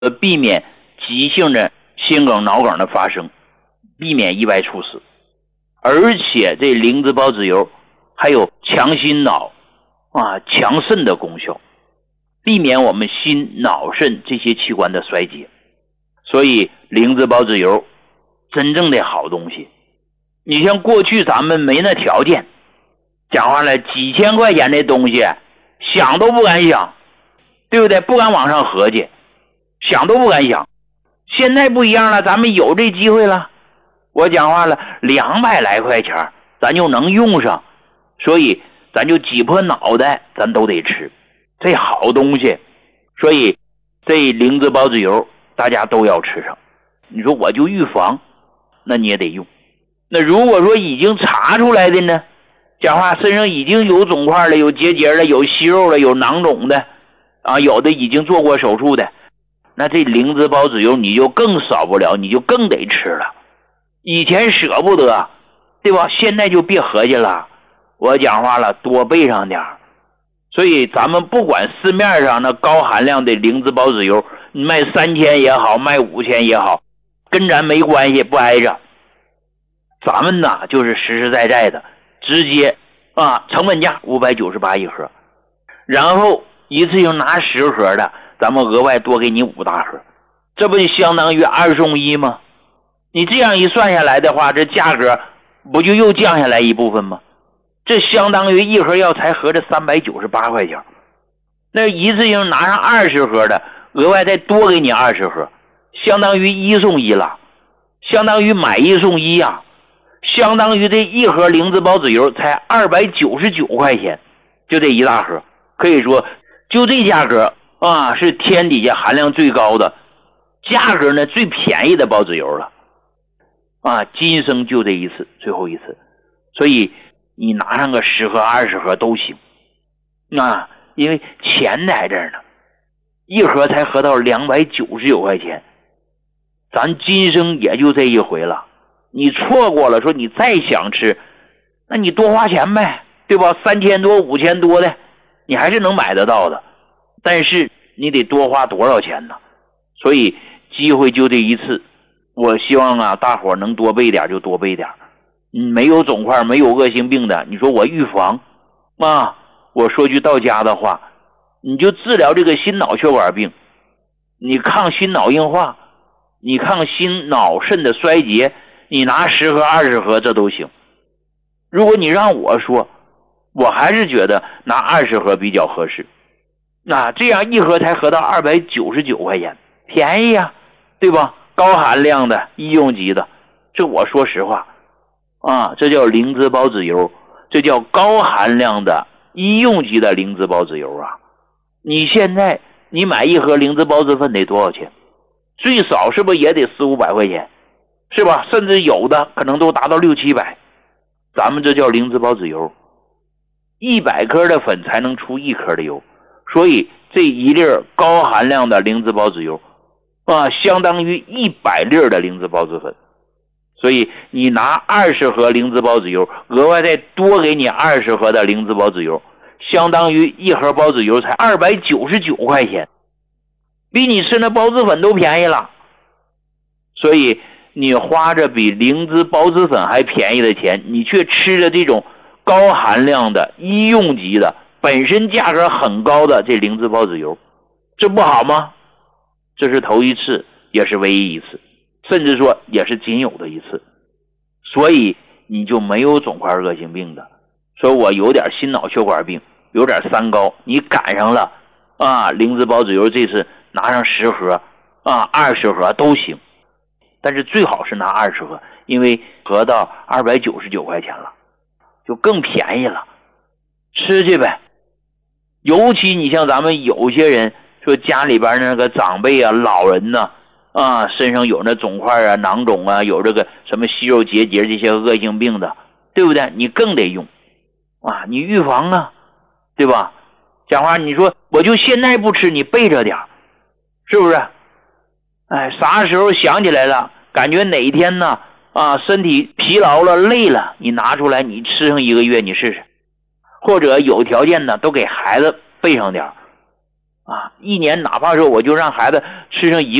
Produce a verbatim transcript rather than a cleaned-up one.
呃，避免急性的心梗、脑梗的发生，避免意外猝死。而且这灵芝孢子油还有强心脑啊、强肾的功效，避免我们心、脑、肾这些器官的衰竭。所以灵芝孢子油真正的好东西。你像过去咱们没那条件，讲话了几千块钱的东西想都不敢想，对不对？不敢往上合计，想都不敢想。现在不一样了，咱们有这机会了。我讲话了两百来块钱咱就能用上，所以咱就挤破脑袋咱都得吃这好东西。所以这灵芝孢子油大家都要吃上。你说我就预防，那你也得用。那如果说已经查出来的呢，讲话身上已经有肿块了，有结节了，有息肉了，有囊肿的啊，有的已经做过手术的，那这灵芝孢子油你就更少不了，你就更得吃了。以前舍不得，对吧？现在就别合计了，我讲话了多备上点。所以咱们不管市面上那高含量的灵芝孢子油卖三千也好，卖五千也好，跟咱没关系，不挨着。咱们呢就是实实在在的直接啊，成本价五百九十八一盒，然后一次性拿十盒的，咱们额外多给你五大盒，这不就相当于二送一吗？你这样一算下来的话，这价格不就又降下来一部分吗？这相当于一盒药材合着三百九十八块钱，那一次性拿上二十盒的，额外再多给你二十盒，相当于一送一了，相当于买一送一啊，相当于这一盒灵芝孢子油才二百九十九块钱，就这一大盒，可以说就这价格啊，是天底下含量最高的，价格呢最便宜的孢子油了啊！今生就这一次，最后一次，所以你拿上个十盒、二十盒都行啊，因为钱在这儿呢，一盒才合到两百九十九块钱，咱今生也就这一回了。你错过了，说你再想吃，那你多花钱呗，对吧？三千多、五千多的，你还是能买得到的，但是你得多花多少钱呢？所以机会就这一次，我希望啊，大伙能多备点就多备点。嗯，没有肿块、没有恶性病的，你说我预防啊？我说句到家的话，你就治疗这个心脑血管病，你抗心脑硬化，你抗心脑肾的衰竭。你拿十盒二十盒这都行。如果你让我说，我还是觉得拿二十盒比较合适。那这样一盒才合到二百九十九块钱，便宜啊，对吧？高含量的医用级的，这我说实话啊，这叫灵芝孢子油，这叫高含量的医用级的灵芝孢子油啊。你现在你买一盒灵芝孢子粉得多少钱？最少是不是也得四五百块钱？是吧？甚至有的可能都达到六七百。咱们这叫灵芝孢子油，一百颗的粉才能出一颗的油，所以这一粒高含量的灵芝孢子油啊，相当于一百粒的灵芝孢子粉。所以你拿二十盒灵芝孢子油，额外再多给你二十盒的灵芝孢子油，相当于一盒孢子油才二百九十九块钱，比你吃那孢子粉都便宜了。所以你花着比灵芝孢子粉还便宜的钱，你却吃着这种高含量的医用级的本身价格很高的这灵芝孢子油，这不好吗？这是头一次，也是唯一一次，甚至说也是仅有的一次。所以你就没有肿块恶性病的，说我有点心脑血管病，有点三高，你赶上了啊，灵芝孢子油这次拿上十盒啊二十盒都行，但是最好是拿二十盒，因为合到二百九十九块钱了，就更便宜了，吃去呗。尤其你像咱们有些人说家里边那个长辈啊、老人呢啊，身上有那肿块啊、囊肿啊，有这个什么息肉结节这些恶性病的，对不对？你更得用啊，你预防啊，对吧？讲话你说我就现在不吃，你备着点，是不是？哎，啥时候想起来了，感觉哪一天呢啊，身体疲劳了、累了，你拿出来，你吃上一个月，你试试。或者有条件呢，都给孩子备上点， 啊，一年哪怕说我就让孩子吃上一